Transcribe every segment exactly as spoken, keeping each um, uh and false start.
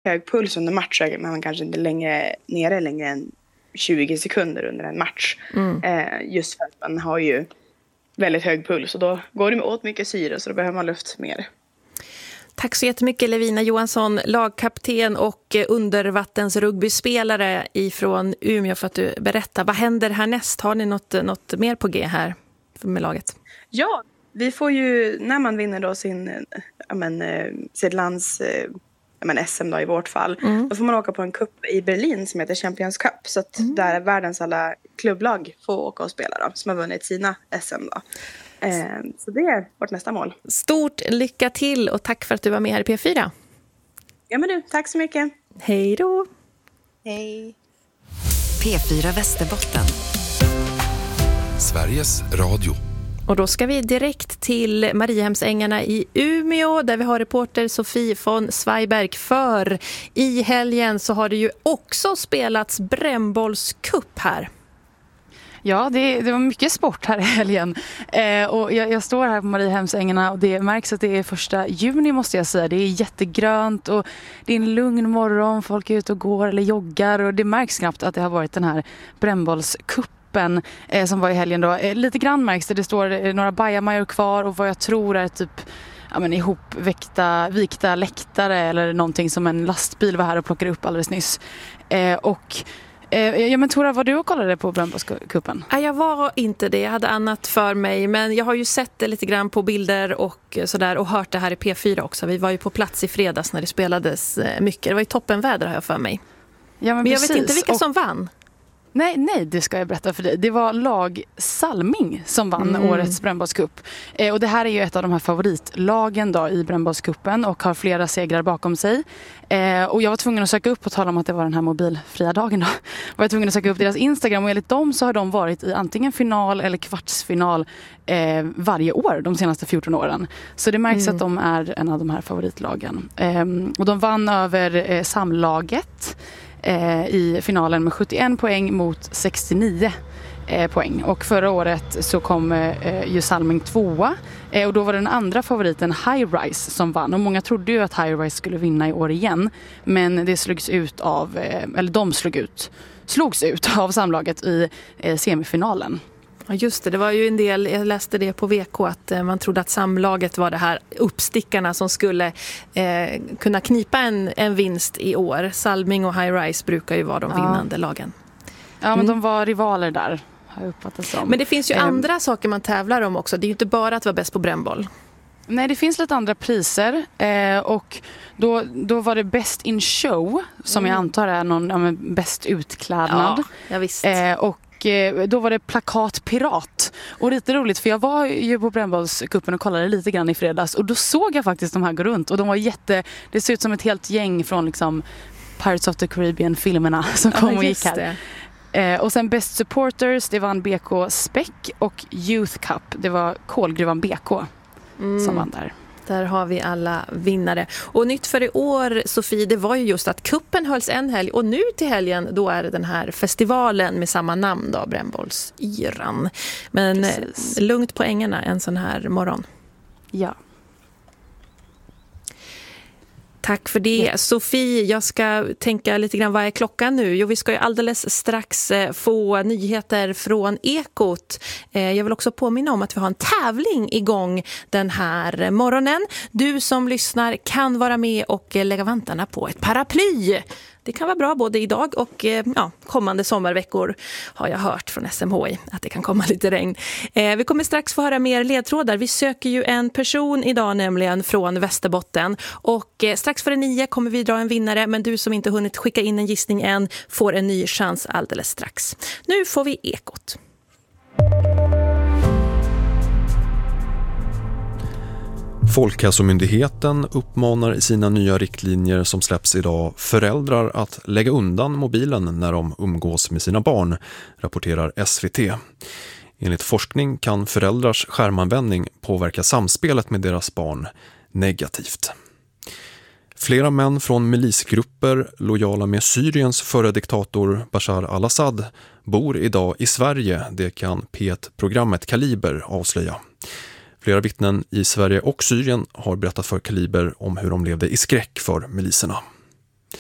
hög puls under match, men man kanske inte längre nere längre än tjugo sekunder under en match. Mm. Eh, just för att man har ju väldigt hög puls och då går det åt mycket syre, så då behöver man luft mer. Tack så jättemycket Levina Johansson, lagkapten och undervattensrugbyspelare ifrån Umeå, för att du berättar. Vad händer härnäst? Har ni något, något mer på G här med laget? Ja, vi får ju, när man vinner då sin, ja men, sitt lands ja men, S M då i vårt fall, mm. då får man åka på en cup i Berlin som heter Champions Cup. Så att mm. där världens alla klubblag får åka och spela då, som har vunnit sina S M då. Så det är vårt nästa mål. Stort lycka till och tack för att du var med här i P fyra. Ja men du, tack så mycket. Hej då. Hej. P fyra Västerbotten. Sveriges Radio. Och då ska vi direkt till Mariehemsängarna i Umeå där vi har reporter Sofie von Zweiberg, för i helgen så har det ju också spelats brännbollscup här. Ja, det, det var mycket sport här i helgen. Eh, och jag, jag står här på Mariehemsängarna och det märks att det är första juni, måste jag säga. Det är jättegrönt och det är en lugn morgon. Folk är ute och går eller joggar och det märks knappt att det har varit den här brännbollscupen eh, som var i helgen då. Eh, lite grann märks det. Det står eh, några bajamajor kvar och vad jag tror är typ ja, men ihopväckta, vikta läktare eller någonting som en lastbil var här och plockade upp alldeles nyss. Eh, och Ja men Tora, var du och kollade på brännbollscupen? Ja, jag var inte det, jag hade annat för mig. Men jag har ju sett det lite grann på bilder och sådär, och hört det här i P fyra också. Vi var ju på plats i fredags när det spelades mycket. Det var ju toppenväder, har jag för mig. Ja, men men jag precis. vet inte vilka och... som vann. Nej, nej, det ska jag berätta för dig. Det var lag Salming som vann mm. årets brännbollscup. Eh, och det här är ju ett av de här favoritlagen då i brännbollscupen och har flera segrar bakom sig. Eh, och jag var tvungen att söka upp och tala om att det var den här mobilfria dagen då. Jag var tvungen att söka upp deras Instagram och enligt dem så har de varit i antingen final eller kvartsfinal eh, varje år de senaste fjorton åren. Så det märks mm. att de är en av de här favoritlagen. Eh, och de vann över eh, samlaget i finalen med sjuttioen poäng mot sextionio eh, poäng. Och förra året så kom eh, ju Salming tvåa eh, och då var den andra favoriten High Rise som vann. Och många trodde ju att High Rise skulle vinna i år igen, men det slogs ut av eh, eller de slog ut slogs ut av samlaget i eh, semifinalen. Ja just det, det var ju en del, jag läste det på V K att man trodde att samlaget var det här uppstickarna som skulle eh, kunna knipa en, en vinst i år. Salming och High Rise brukar ju vara de ja. vinnande lagen. Ja men mm. de var rivaler där, har jag uppfattat som. Men det finns ju um, andra andra saker man tävlar om också, det är ju inte bara att vara bäst på brännboll. Nej, det finns lite andra priser eh, och då, då var det Best in Show som mm. jag antar är någon ja, bäst utklädnad. Ja, ja visst. Eh, och då var det plakat pirat. Och lite roligt för jag var ju på brännbollscupen och kollade lite grann i fredags och då såg jag faktiskt de här gå runt och de var jätte, det ser ut som ett helt gäng från liksom Pirates of the Caribbean-filmerna som kom ja, och gick här. Eh, och sen Best Supporters, det vann B K Spec och Youth Cup, det var Kolgruvan B K mm. som vann där. Där har vi alla vinnare. Och nytt för i år, Sofie, det var ju just att kuppen hölls en helg. Och nu till helgen, då är det den här festivalen med samma namn då, Brännbollsyran. Men precis. Lugnt på ängarna en sån här morgon. Ja. Tack för det. Ja. Sofie, jag ska tänka lite grann, vad är klockan nu? Jo, vi ska ju alldeles strax få nyheter från Ekot. Jag vill också påminna om att vi har en tävling igång den här morgonen. Du som lyssnar kan vara med och lägga vantarna på ett paraply. Det kan vara bra både idag och ja, kommande sommarveckor har jag hört från S M H I att det kan komma lite regn. Eh, vi kommer strax få höra mer ledtrådar. Vi söker ju en person idag nämligen från Västerbotten och eh, strax före nio kommer vi dra en vinnare, men du som inte hunnit skicka in en gissning än får en ny chans alldeles strax. Nu får vi Ekot. Folkhälsomyndigheten uppmanar i sina nya riktlinjer som släpps idag föräldrar att lägga undan mobilen när de umgås med sina barn, rapporterar S V T. Enligt forskning kan föräldrars skärmanvändning påverka samspelet med deras barn negativt. Flera män från milisgrupper lojala med Syriens förre diktator Bashar al-Assad bor idag i Sverige, det kan P ett-programmet Kaliber avslöja. Flera vittnen i Sverige och Syrien har berättat för Kaliber om hur de levde i skräck för miliserna.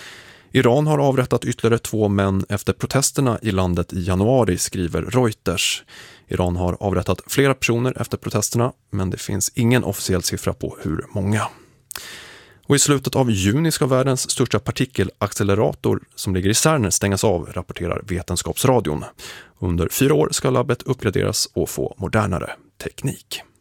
Iran har avrättat ytterligare två män efter protesterna i landet i januari, skriver Reuters. Iran har avrättat flera personer efter protesterna, men det finns ingen officiell siffra på hur många. Och i slutet av juni ska världens största partikelaccelerator som ligger i CERN stängas av, rapporterar Vetenskapsradion. Under fyra år ska labbet uppgraderas och få modernare teknik.